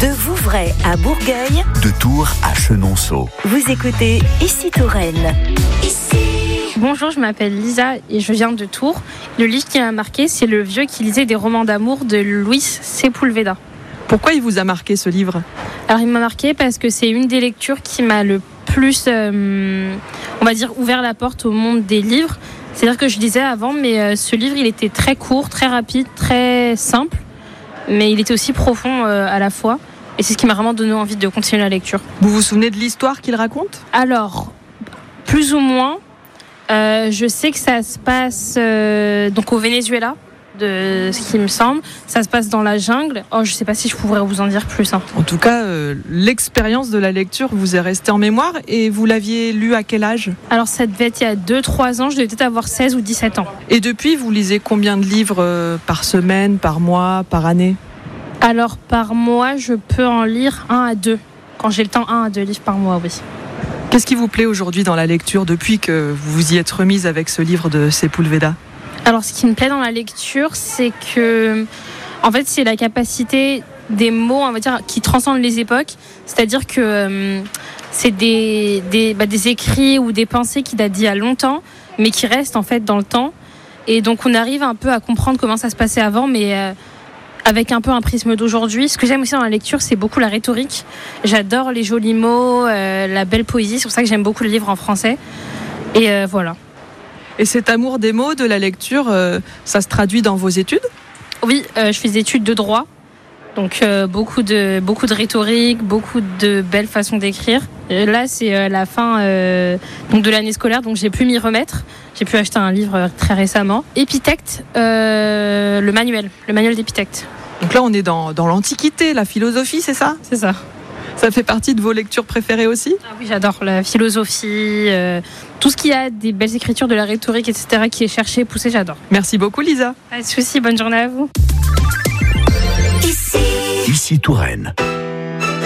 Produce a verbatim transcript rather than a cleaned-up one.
De Vouvray à Bourgueil, de Tours à Chenonceau. Vous écoutez Ici Touraine. Ici. Bonjour, je m'appelle Lisa et je viens de Tours. Le livre qui m'a marqué, c'est Le vieux qui lisait des romans d'amour de Luis Sepúlveda. Pourquoi il vous a marqué ce livre ? Alors il m'a marqué parce que c'est une des lectures qui m'a le plus, euh, on va dire, ouvert la porte au monde des livres. C'est-à-dire que je lisais avant, mais euh, ce livre, il était très court, très rapide, très simple, mais il était aussi profond euh, à la fois. Et c'est ce qui m'a vraiment donné envie de continuer la lecture. Vous vous souvenez de l'histoire qu'il raconte ? Alors, plus ou moins, euh, je sais que ça se passe euh, donc au Venezuela, de ce qui me semble. Ça se passe dans la jungle. Oh, je ne sais pas si je pourrais vous en dire plus. Hein. En tout cas, euh, l'expérience de la lecture vous est restée en mémoire et vous l'aviez lu à quel âge ? Alors, ça devait être il y a deux trois ans. Je devais peut-être avoir seize ou dix-sept ans. Et depuis, vous lisez combien de livres euh, par semaine, par mois, par année ? Alors, par mois, je peux en lire un à deux. Quand j'ai le temps, un à deux livres par mois, oui. Qu'est-ce qui vous plaît aujourd'hui dans la lecture depuis que vous vous y êtes remise avec ce livre de Sepúlveda ? Alors, ce qui me plaît dans la lecture, c'est que, en fait, c'est la capacité des mots, on va dire, qui transcendent les époques. C'est-à-dire que euh, c'est des, des, bah, des écrits ou des pensées qui datent d'il y a longtemps, mais qui restent, en fait, dans le temps. Et donc, on arrive un peu à comprendre comment ça se passait avant, mais euh, avec un peu un prisme d'aujourd'hui. Ce que j'aime aussi dans la lecture, c'est beaucoup la rhétorique. J'adore les jolis mots, euh, la belle poésie. C'est pour ça que j'aime beaucoup le livre en français. Et euh, voilà. Et cet amour des mots, de la lecture, euh, ça se traduit dans vos études ? Oui, euh, je fais des études de droit. Donc euh, beaucoup de, beaucoup de rhétorique, beaucoup de belles façons d'écrire. Et là, c'est euh, la fin euh, donc de l'année scolaire, donc j'ai pu m'y remettre. J'ai pu acheter un livre euh, très récemment. Épithète, euh, le manuel, le manuel d'Épithète. Donc là, on est dans, dans l'Antiquité, la philosophie, c'est ça ? C'est ça. Ça fait partie de vos lectures préférées aussi ? Ah oui, j'adore la philosophie, euh, tout ce qui a des belles écritures, de la rhétorique, et cetera, qui est cherché, poussé, j'adore. Merci beaucoup, Lisa. Pas de soucis, bonne journée à vous. Ici. Ici Touraine.